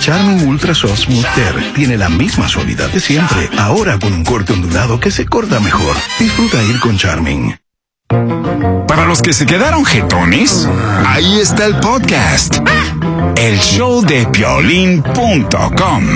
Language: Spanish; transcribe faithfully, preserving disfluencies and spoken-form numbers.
Charmin Ultra Soft Smooth Tear tiene la misma suavidad de siempre, ahora con un corte ondulado que se corta mejor. Disfruta ir con Charmin. Para los que se quedaron jetones, ahí está el podcast. El show de Piolín punto com.